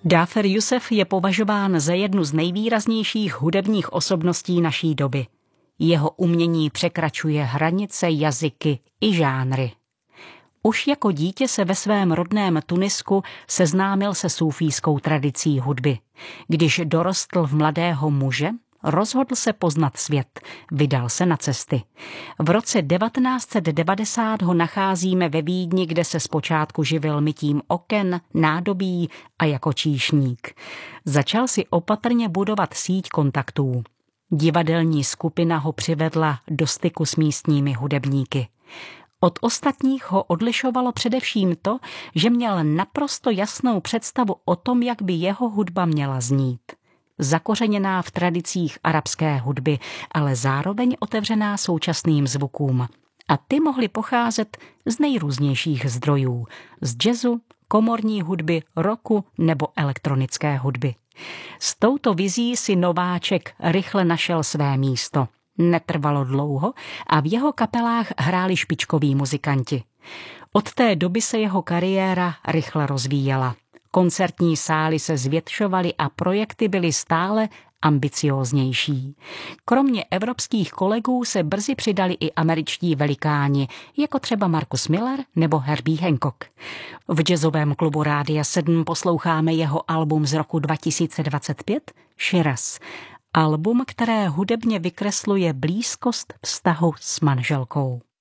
Jáfer Jusef je považován za jednu z nejvýraznějších hudebních osobností naší doby. Jeho umění překračuje hranice, jazyky i žánry. Už jako dítě se ve svém rodném Tunisku seznámil se sufijskou tradicí hudby. Když dorostl v mladého muže, rozhodl se poznat svět, vydal se na cesty. V roce 1990 ho nacházíme ve Vídni, kde se zpočátku živil mytím oken, nádobí a jako číšník. Začal si opatrně budovat síť kontaktů. Divadelní skupina ho přivedla do styku s místními hudebníky. Od ostatních ho odlišovalo především to, že měl naprosto jasnou představu o tom, jak by jeho hudba měla znít. Zakořeněná v tradicích arabské hudby, ale zároveň otevřená současným zvukům. A ty mohly pocházet z nejrůznějších zdrojů. Z jazzu, komorní hudby, rocku nebo elektronické hudby. S touto vizí si nováček rychle našel své místo. Netrvalo dlouho a v jeho kapelách hráli špičkoví muzikanti. Od té doby se jeho kariéra rychle rozvíjela. Koncertní sály se zvětšovaly a projekty byly stále ambicióznější. Kromě evropských kolegů se brzy přidali i američtí velikáni, jako třeba Marcus Miller nebo Herbie Hancock. V jazzovém klubu Rádia 7 posloucháme jeho album z roku 2025 Shiraz. Album, které hudebně vykresluje blízkost vztahu s manželkou.